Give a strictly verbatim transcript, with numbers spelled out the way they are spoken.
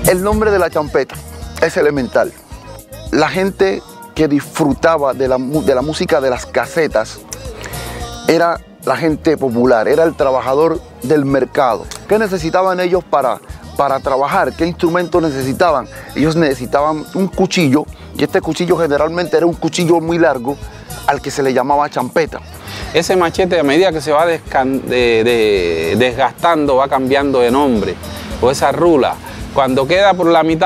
El nombre de la champeta es elemental. La gente que disfrutaba de la, de la música de las casetas era la gente popular, era el trabajador del mercado. ¿Qué necesitaban ellos para, para trabajar? ¿Qué instrumentos necesitaban? Ellos necesitaban un cuchillo, y este cuchillo generalmente era un cuchillo muy largo al que se le llamaba champeta. Ese machete, a medida que se va de, de, desgastando, va cambiando de nombre, o esa rula. Cuando queda por la mitad